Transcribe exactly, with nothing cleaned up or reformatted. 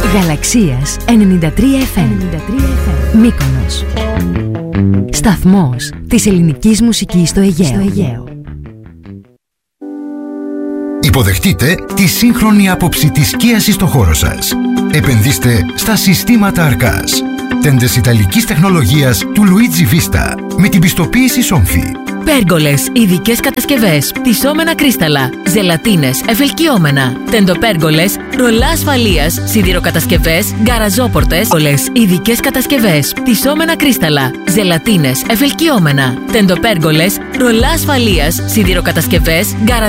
Γαλαξίας ενενήντα τρία εφ εμ. Μύκονος. Σταθμός της ελληνικής μουσικής στο Αιγαίο. στο Αιγαίο. Υποδεχτείτε τη σύγχρονη άποψη της Kia στο χώρο σας. Επενδύστε στα συστήματα Αρκάς. Τέντες ιταλικής τεχνολογίας του Luigi Vista με την πιστοποίηση Somfy. Πέργολες, ειδικές κατασκευές, πτυσσόμενα κρίσταλα, ζελατίνες, εφελκυόμενα, τεντοπέργολες, ρολά ασφαλείας, σιδηροκατασκευές, γκαραζόπορτες, πέργολες, ειδικές κατασκευές, πτυσσόμενα κρίσταλα, ζελατίνες, εφελκυόμενα, τεντοπέργολες, ρολά ασφαλείας, σιδηροκατασκευές, γκαραζόπορτες.